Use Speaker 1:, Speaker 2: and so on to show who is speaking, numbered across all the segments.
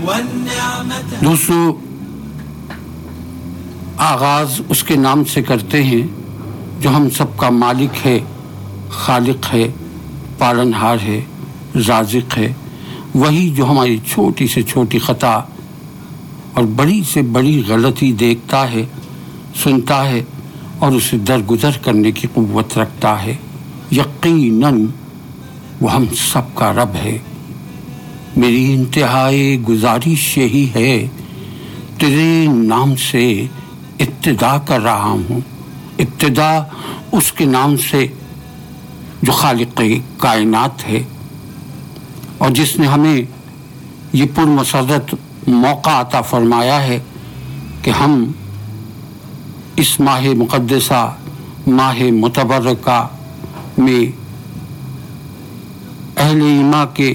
Speaker 1: دوستو، آغاز اس کے نام سے کرتے ہیں جو ہم سب کا مالک ہے، خالق ہے، پالنہار ہے، رازق ہے، وہی جو ہماری چھوٹی سے چھوٹی خطا اور بڑی سے بڑی غلطی دیکھتا ہے، سنتا ہے اور اسے درگزر کرنے کی قوت رکھتا ہے۔ یقیناً وہ ہم سب کا رب ہے۔ میری انتہائی گزارش یہی ہے، تیرے نام سے ابتدا کر رہا ہوں۔ ابتدا اس کے نام سے جو خالق کائنات ہے اور جس نے ہمیں یہ پرمسرت موقع عطا فرمایا ہے کہ ہم اس ماہ مقدسہ، ماہ متبرکہ میں اہل ایمان کے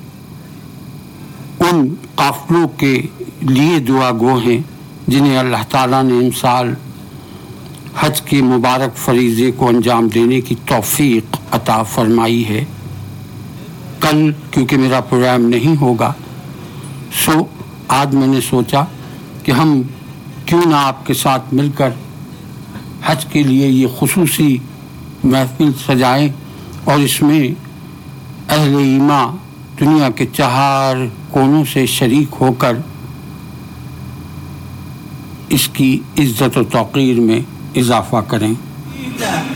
Speaker 1: ان قافلوں کے لیے دعا گو ہیں جنہیں اللہ تعالیٰ نے ان سال حج کے مبارک فریضے کو انجام دینے کی توفیق عطا فرمائی ہے۔ کل کیونکہ میرا پروگرام نہیں ہوگا، سو آج میں نے سوچا کہ ہم کیوں نہ آپ کے ساتھ مل کر حج کے لیے یہ خصوصی محفل سجائیں اور اس میں اہل ایمان دنیا کے 4 کونوں سے شریک ہو کر اس کی عزت و توقیر میں اضافہ کریں۔